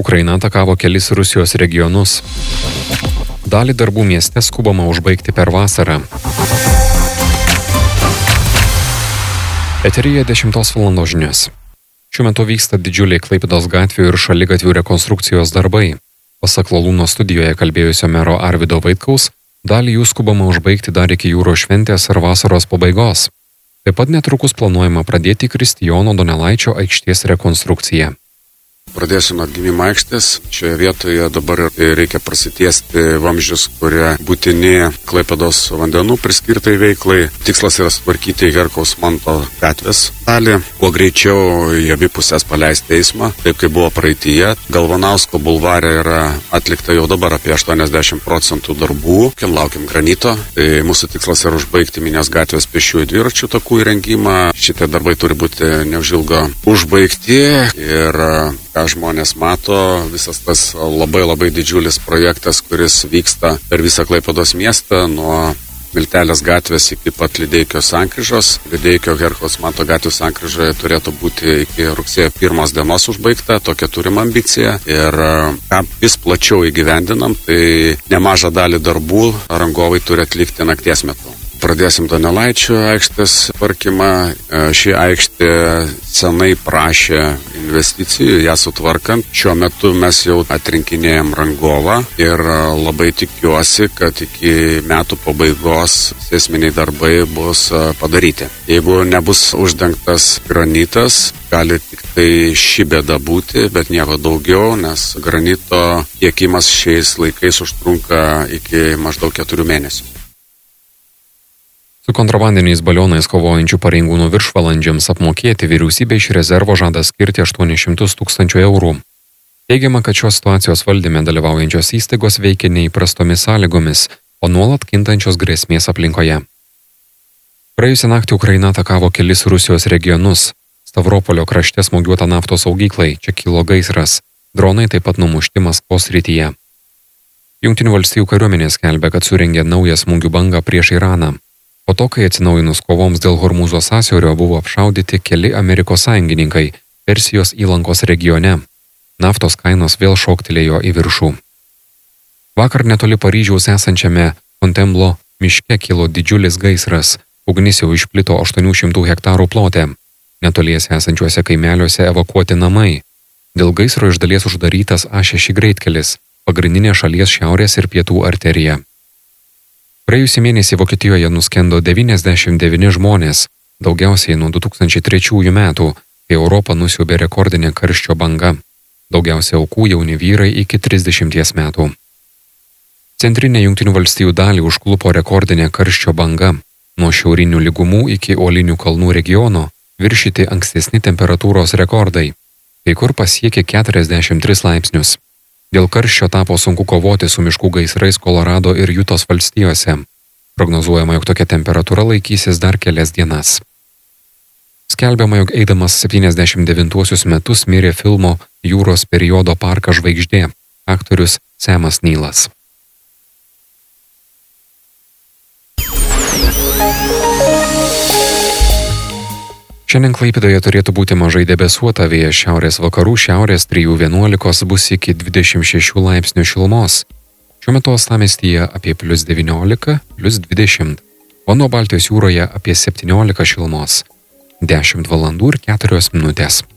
Ukraina atakavo kelis Rusijos regionus. Dalį darbų mieste skubama užbaigti per vasarą. Eteryje 10 val. Žinios. Šiuo metu vyksta didžiuliai Klaipėdos gatvių ir šaligatvių rekonstrukcijos darbai. Pasak Lalūno studijoje kalbėjusio mero Arvydo Vaitkaus, dalį jų skubama užbaigti dar iki jūros šventės ar vasaros pabaigos. Taip pat netrukus planuojama pradėti Kristijono Donelaičio aikštės rekonstrukciją. Pradėsiu nuo Atgimimo aikštės. Šioje vietoje dabar reikia prasitiesti vamzdžius, kurie būtini Klaipėdos vandenų priskirtai veiklai. Tikslas yra sutvarkyti Herkaus Manto gatvės dalį, kuo greičiau į abi pusės paleisti eismą, taip kaip buvo praeityje. Galvanausko bulvare yra atlikta jau dabar apie 80% darbų. Laukiam granito. Tai mūsų tikslas yra užbaigti Minijos gatvės pėsčiųjų dviračių takų įrengimą. Šitie darbai turi būti neužilgo užbaigti ir ką žmonės mato, visas tas labai didžiulis projektas, kuris vyksta per visą Klaipėdos miestą, nuo Miltelės gatvės iki pat Lydeikio sankryžos. Lydeikio Herkaus Manto gatvės sankryžoje turėtų būti iki rugsėjo 1 dienos užbaigta, tokia turim ambiciją. Ir ką vis plačiau įgyvendinam, tai nemažą dalį darbų rangovai turi atlikti nakties metu. Pradėsim Donelaičio aikštės tvarkymą. Ši aikštė senai prašė investicijų, ją sutvarkant. Šiuo metu mes jau atrinkinėjom rangovą ir labai tikiuosi, kad iki metų pabaigos esminiai darbai bus padaryti. Jeigu nebus uždengtas granitas, gali tik tai ši bėda būti, bet nieko daugiau, nes granito tiekimas šiais laikais užtrunka iki maždaug 4 mėnesių. Su kontrabandiniais balionais kovojančių pareigūnų viršvalandžiams apmokėti vyriausybė iš rezervo žada skirti 800 000 eurų. Teigiama, kad šios situacijos valdyme dalyvaujančios įstaigos veikia neįprastomis sąlygomis, o nuolat kintančios grėsmės aplinkoje. Praėjusią naktį Ukraina atakavo kelis Rusijos regionus. Stavropolio krašte smūgiuota naftos saugyklai, čia kilo gaisras. Dronai taip pat numušti Maskvos srityje. Jungtinių valstijų kariuomenė skelbia, kad surengė naują smūgių bangą prieš Iraną. Po to, kai atsinaujinus kovoms dėl Hormūzo sąsiaurio buvo apšaudyti keli Amerikos sąjungininkai Persijos įlankos regione. Naftos kainos vėl šoktelėjo į viršų. Vakar netoli Paryžiaus esančiame Fontainebleau miške kilo didžiulis gaisras. Ugnis jau išplito 800 hektarų plote. Netoliese esančiuose kaimeliuose evakuoti namai. Dėl gaisro iš dalies uždarytas A6 greitkelis, pagrindinė šalies šiaurės ir pietų arterija. Praėjusį mėnesį Vokietijoje nuskendo 99 žmonės, daugiausiai nuo 2003 metų, kai Europą nusiaubė rekordinė karščio banga. Daugiausiai aukų jauni vyrai iki 30 metų. Centrinę Jungtinių valstijų dalį užklupo rekordinė karščio banga. Nuo šiaurinių lygumų iki uolinių kalnų regiono viršyti ankstesni temperatūros rekordai. Kai kur pasiekė 43 laipsnius. Dėl karščio tapo sunku kovoti su miškų gaisrais Kolorado ir Jutos valstijose. Prognozuojama, jog tokia temperatūra laikysis dar kelias dienas. Skelbiama, jog eidamas 79 metus mirė filmo Jūros periodo parkas žvaigždė, aktorius Samas Neilas. Šiandien Klaipėdoje turėtų būti mažai debesuota, vėjas šiaurės vakarų, šiaurės 3–11 bus iki 26 laipsnių šilumos. Šiuo metu uostamiestyje apie +19, +20, o nuo Baltijos jūroje apie 17 šilumos. 10 val. ir 4 minutės.